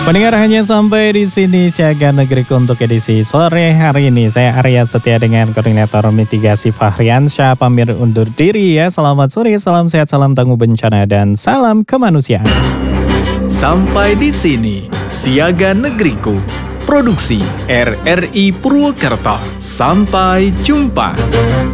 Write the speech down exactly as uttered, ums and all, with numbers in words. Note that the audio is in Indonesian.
Pendengar, hanya sampai di sini Siaga Negeriku untuk edisi sore hari ini. Saya Arya Setia dengan Koordinator Mitigasi Fahriansyah pamir undur diri ya. Selamat sore, salam sehat, salam tangguh bencana, dan salam kemanusiaan. Sampai di sini Siaga Negeriku, produksi R R I Purwokerto. Sampai jumpa.